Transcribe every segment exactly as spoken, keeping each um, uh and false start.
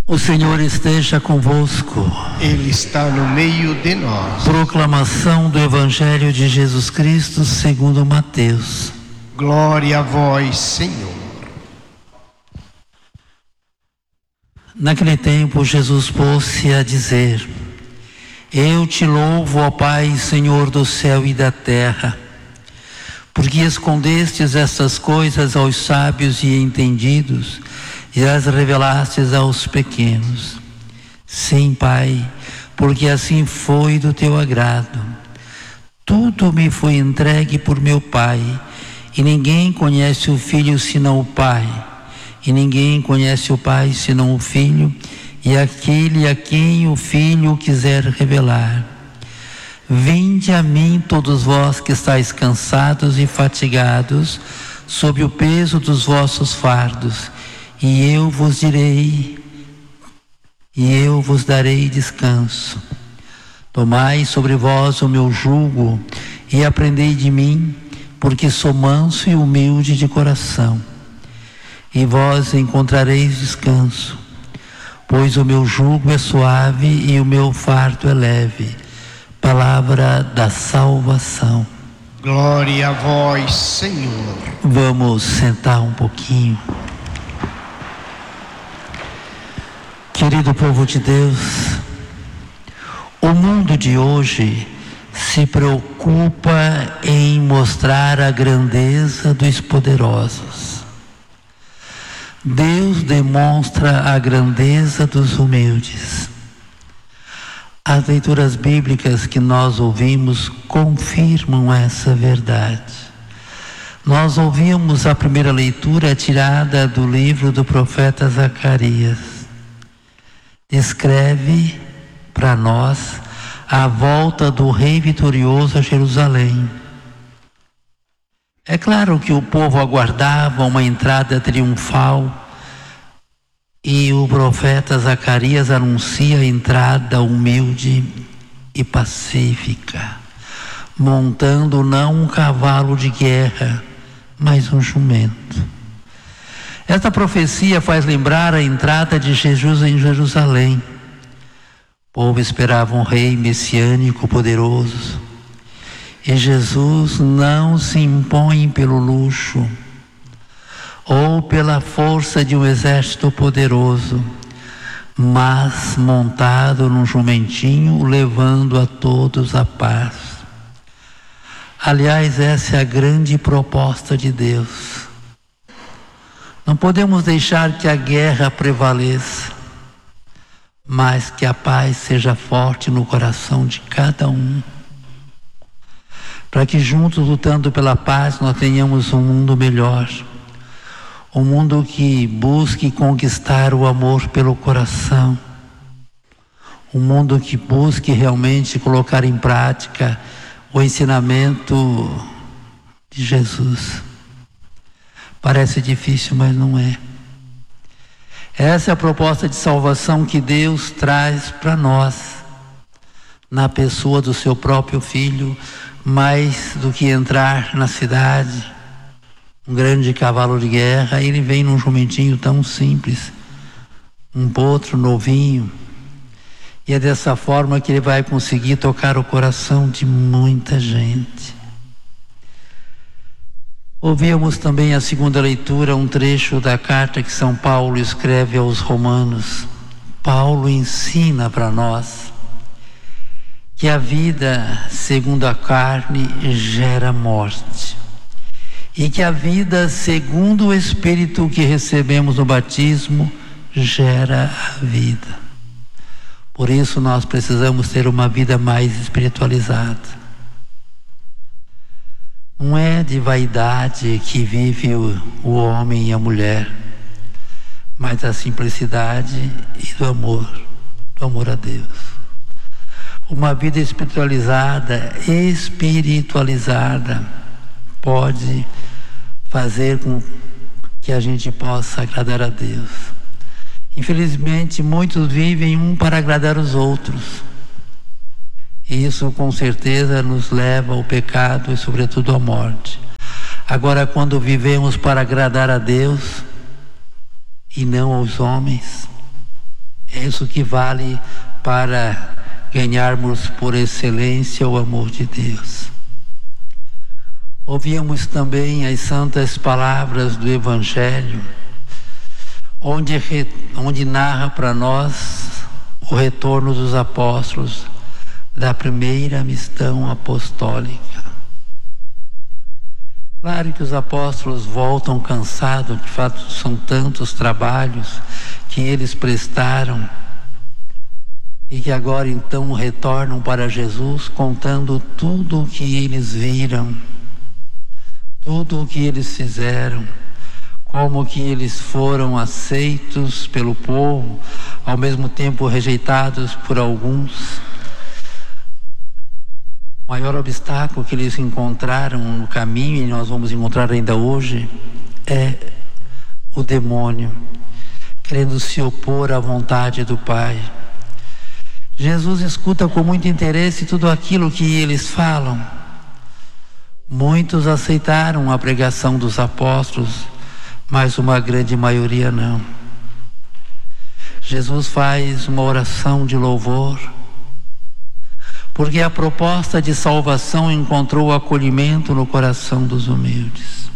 O Senhor esteja convosco. Ele está no meio de nós. Proclamação do Evangelho de Jesus Cristo segundo Mateus. Glória a vós, Senhor. Naquele tempo, Jesus pôs-se a dizer: Eu te louvo, ó Pai, Senhor do céu e da terra, porque escondestes estas coisas aos sábios e entendidos e as revelastes aos pequenos. Sim, Pai, porque assim foi do teu agrado. Tudo me foi entregue por meu Pai, e ninguém conhece o Filho senão o Pai, e ninguém conhece o Pai senão o Filho, e aquele a quem o Filho quiser revelar. Vinde a mim, todos vós que estáis cansados e fatigados, sob o peso dos vossos fardos, e eu vos direi, e eu vos darei descanso. Tomai sobre vós o meu jugo e aprendei de mim, porque sou manso e humilde de coração, e vós encontrareis descanso, pois o meu jugo é suave e o meu fardo é leve. Palavra da salvação. Glória a vós, Senhor. Vamos sentar um pouquinho. Querido povo de Deus, o mundo de hoje se preocupa em mostrar a grandeza dos poderosos. Deus demonstra a grandeza dos humildes. As leituras bíblicas que nós ouvimos confirmam essa verdade. Nós ouvimos a primeira leitura tirada do livro do profeta Zacarias. Descreve para nós a volta do rei vitorioso a Jerusalém. É claro que o povo aguardava uma entrada triunfal, e o profeta Zacarias anuncia a entrada humilde e pacífica, montando não um cavalo de guerra, mas um jumento. Esta profecia faz lembrar a entrada de Jesus em Jerusalém. O povo esperava um rei messiânico poderoso, e Jesus não se impõe pelo luxo ou pela força de um exército poderoso, mas montado num jumentinho, levando a todos a paz. Aliás, essa é a grande proposta de Deus. Não podemos deixar que a guerra prevaleça, mas que a paz seja forte no coração de cada um, para que juntos, lutando pela paz, nós tenhamos um mundo melhor. Um mundo que busque conquistar o amor pelo coração. Um mundo que busque realmente colocar em prática o ensinamento de Jesus. Parece difícil, mas não é. Essa é a proposta de salvação que Deus traz para nós, na pessoa do seu próprio Filho. Mais do que entrar na cidade, um grande cavalo de guerra, ele vem num jumentinho tão simples, um potro novinho, e é dessa forma que ele vai conseguir tocar o coração de muita gente. Ouvíamos também a segunda leitura, um trecho da carta que São Paulo escreve aos Romanos. Paulo ensina para nós que a vida segundo a carne gera morte, e que a vida segundo o Espírito que recebemos no batismo gera a vida. Por isso nós precisamos ter uma vida mais espiritualizada. Não é de vaidade que vive o, o homem e a mulher, mas da simplicidade e do amor, do amor a Deus. Uma vida espiritualizada, espiritualizada, pode fazer com que a gente possa agradar a Deus. Infelizmente, muitos vivem um para agradar os outros. E isso com certeza nos leva ao pecado e sobretudo à morte. Agora, quando vivemos para agradar a Deus e não aos homens, É isso que vale para ganharmos por excelência o amor de Deus. Ouvimos também as santas palavras do Evangelho, onde, onde narra para nós o retorno dos apóstolos da primeira missão apostólica. Claro que os apóstolos voltam cansados, de fato são tantos trabalhos que eles prestaram e que agora então retornam para Jesus contando tudo o que eles viram, tudo o que eles fizeram, como que eles foram aceitos pelo povo, ao mesmo tempo rejeitados por alguns. O maior obstáculo que eles encontraram no caminho, e nós vamos encontrar ainda hoje, é o demônio, querendo se opor à vontade do Pai. Jesus escuta com muito interesse tudo aquilo que eles falam. Muitos aceitaram a pregação dos apóstolos, mas uma grande maioria não. Jesus faz uma oração de louvor, porque a proposta de salvação encontrou acolhimento no coração dos humildes.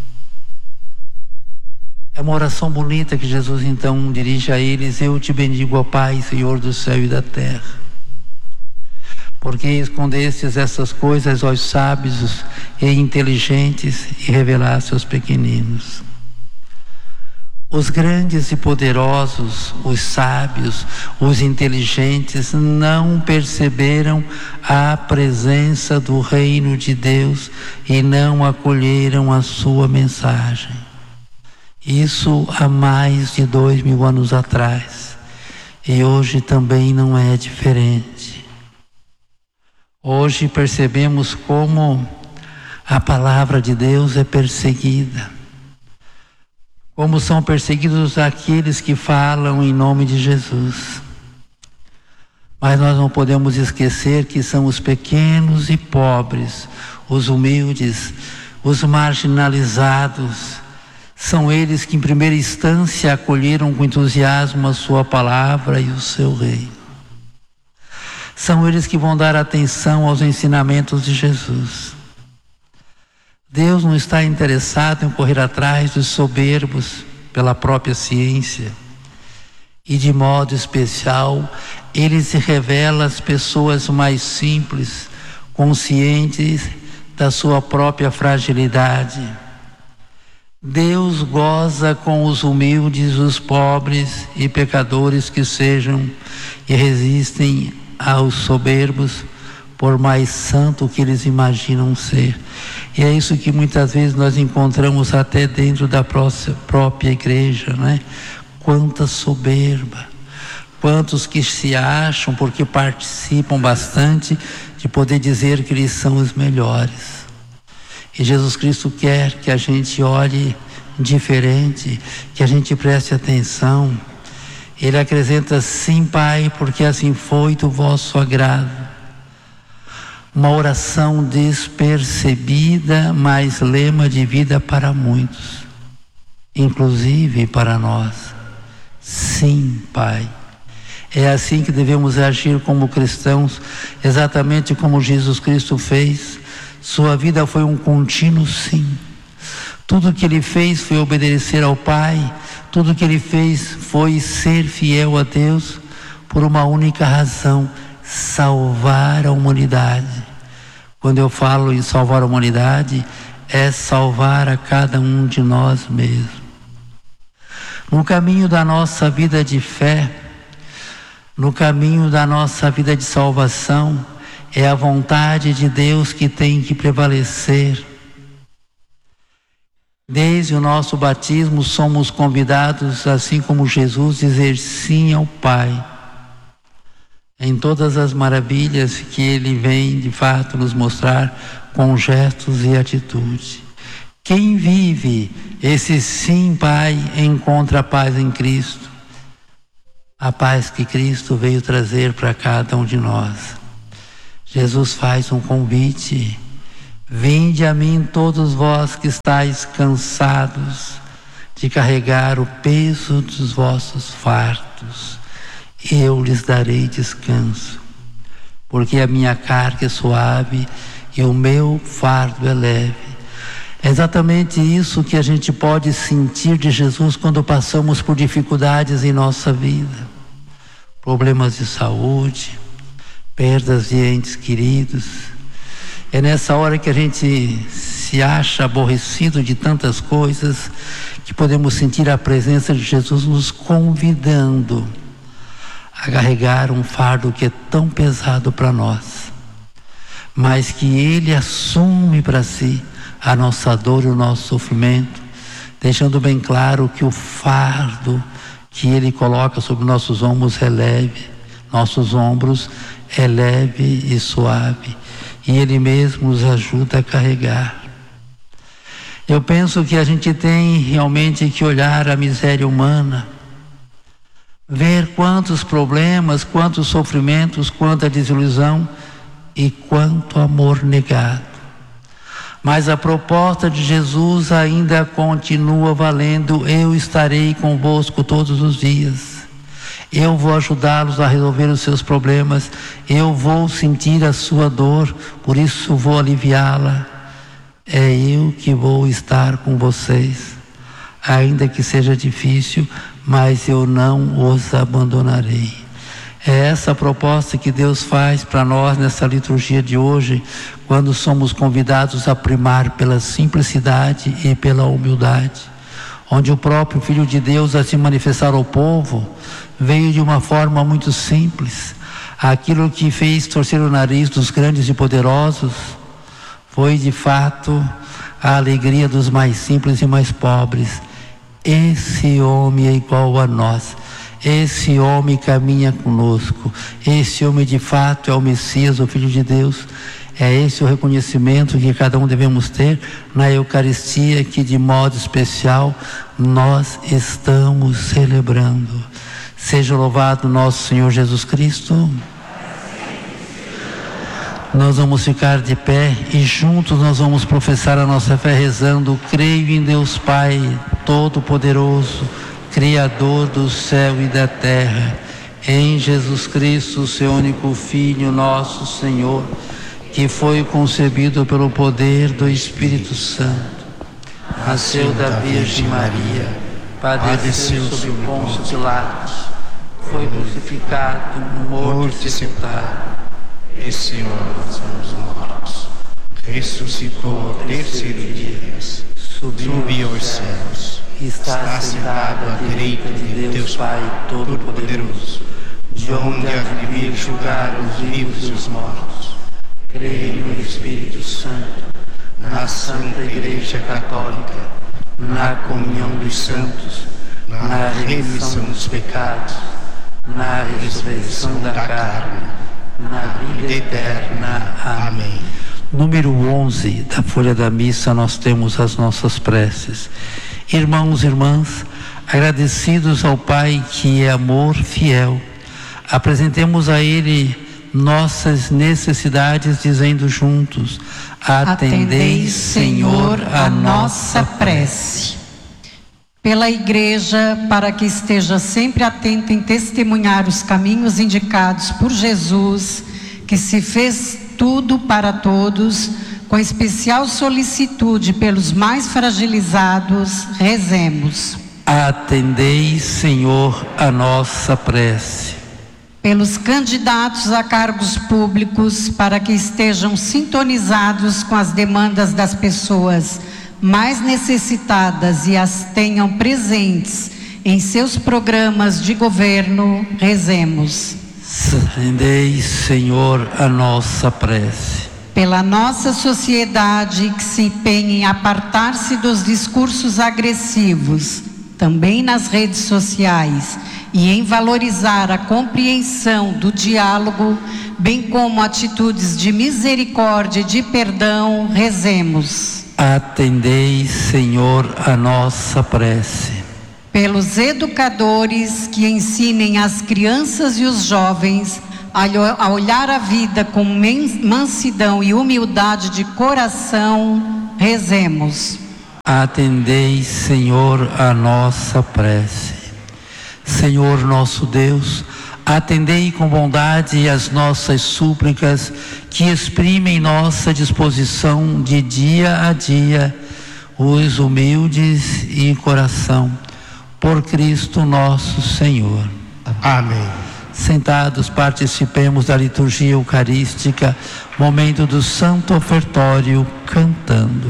É uma oração bonita que Jesus então dirige a eles: eu te bendigo, ó Pai, Senhor do céu e da terra, porque escondestes essas coisas aos sábios e inteligentes e revelaste aos pequeninos. Os grandes e poderosos, os sábios, os inteligentes não perceberam a presença do reino de Deus e não acolheram a sua mensagem. Isso há mais de dois mil anos atrás, e hoje também não é diferente. Hoje percebemos como a palavra de Deus é perseguida, como são perseguidos aqueles que falam em nome de Jesus. Mas nós não podemos esquecer que são os pequenos e pobres, os humildes, os marginalizados, são eles que em primeira instância acolheram com entusiasmo a sua palavra e o seu reino. São eles que vão dar atenção aos ensinamentos de Jesus. Deus não está interessado em correr atrás dos soberbos pela própria ciência. E de modo especial, Ele se revela às pessoas mais simples, conscientes da sua própria fragilidade. Deus goza com os humildes, os pobres e pecadores que sejam e resistem aos soberbos, por mais santo que eles imaginam ser. E é isso que muitas vezes nós encontramos até dentro da própria igreja, né? Quanta soberba, quantos que se acham, porque participam bastante, de poder dizer que eles são os melhores. E Jesus Cristo quer que a gente olhe diferente, que a gente preste atenção. Ele acrescenta: sim, Pai, porque assim foi do vosso agrado. Uma oração despercebida, mas lema de vida para muitos, inclusive para nós. Sim, Pai. É assim que devemos agir como cristãos, exatamente como Jesus Cristo fez. Sua vida foi um contínuo sim. Tudo que Ele fez foi obedecer ao Pai. Tudo que Ele fez foi ser fiel a Deus por uma única razão: salvar a humanidade. Quando eu falo em salvar a humanidade, é salvar a cada um de nós mesmos. No caminho da nossa vida de fé, no caminho da nossa vida de salvação, é a vontade de Deus que tem que prevalecer. Desde o nosso batismo somos convidados, assim como Jesus, a dizer sim ao Pai, em todas as maravilhas que Ele vem de fato nos mostrar com gestos e atitude. Quem vive esse sim, Pai, encontra a paz em Cristo, a paz que Cristo veio trazer para cada um de nós. Jesus faz um convite: vinde a mim todos vós que estáis cansados de carregar o peso dos vossos fardos, eu lhes darei descanso, porque a minha carga é suave e o meu fardo é leve. É exatamente isso que a gente pode sentir de Jesus quando passamos por dificuldades em nossa vida. Problemas de saúde, perdas de entes queridos. É nessa hora que a gente se acha aborrecido de tantas coisas que podemos sentir a presença de Jesus nos convidando a carregar um fardo que é tão pesado para nós, mas que Ele assume para si a nossa dor e o nosso sofrimento, deixando bem claro que o fardo que Ele coloca sobre nossos ombros é leve, nossos ombros é leve e suave, e Ele mesmo nos ajuda a carregar. Eu penso que a gente tem realmente que olhar a miséria humana, ver quantos problemas, quantos sofrimentos, quanta desilusão e quanto amor negado. Mas a proposta de Jesus ainda continua valendo: eu estarei convosco todos os dias. Eu vou ajudá-los a resolver os seus problemas. Eu vou sentir a sua dor, por isso vou aliviá-la. É eu que vou estar com vocês, ainda que seja difícil, mas eu não os abandonarei. É essa a proposta que Deus faz para nós nessa liturgia de hoje, quando somos convidados a primar pela simplicidade e pela humildade, onde o próprio Filho de Deus, a se manifestar ao povo, veio de uma forma muito simples. Aquilo que fez torcer o nariz dos grandes e poderosos foi de fato a alegria dos mais simples e mais pobres. Esse homem é igual a nós. Esse homem caminha conosco. Esse homem de fato é o Messias, o Filho de Deus. É esse o reconhecimento que cada um devemos ter na Eucaristia, que de modo especial nós estamos celebrando. Seja louvado nosso Senhor Jesus Cristo. Nós vamos ficar de pé e juntos nós vamos professar a nossa fé rezando: creio em Deus Pai Todo-Poderoso, Criador do céu e da terra, em Jesus Cristo, seu único Filho, nosso Senhor, que foi concebido pelo poder do Espírito Santo, nasceu da Virgem Maria, padeceu sob o Pôncio Pilatos, foi crucificado, morto e sepultado, desceu aos mortos, ressuscitou ao terceiro dia, subiu aos céus, está sentado à direita de Deus Pai Todo-Poderoso, de onde há de vir julgar os vivos e os mortos. Creio no Espírito Santo, na Santa Igreja Católica, na comunhão dos santos, na remissão dos pecados, na ressurreição da carne, na vida eterna. Amém. Número onze da folha da missa, nós temos as nossas preces. Irmãos e irmãs, agradecidos ao Pai que é amor fiel, apresentemos a Ele nossas necessidades, dizendo juntos: atendei, Senhor, a nossa prece. Pela Igreja, para que esteja sempre atenta em testemunhar os caminhos indicados por Jesus, que se fez tudo para todos, com especial solicitude pelos mais fragilizados, rezemos. Atendei, Senhor, a nossa prece. Pelos candidatos a cargos públicos, para que estejam sintonizados com as demandas das pessoas mais necessitadas e as tenham presentes em seus programas de governo, rezemos. Atendei, Senhor, a nossa prece. Pela nossa sociedade que se empenha em apartar-se dos discursos agressivos, também nas redes sociais, e em valorizar a compreensão do diálogo, bem como atitudes de misericórdia e de perdão, rezemos. Atendei, Senhor, a nossa prece. Pelos educadores que ensinem as crianças e os jovens a olhar a vida com mansidão e humildade de coração, rezemos. Atendei, Senhor, a nossa prece. Senhor nosso Deus, Atendei com bondade as nossas súplicas, que exprimem nossa disposição de dia a dia, os humildes e coração, por Cristo nosso Senhor. Amém. Sentados, participemos da liturgia eucarística, momento do Santo Ofertório, cantando.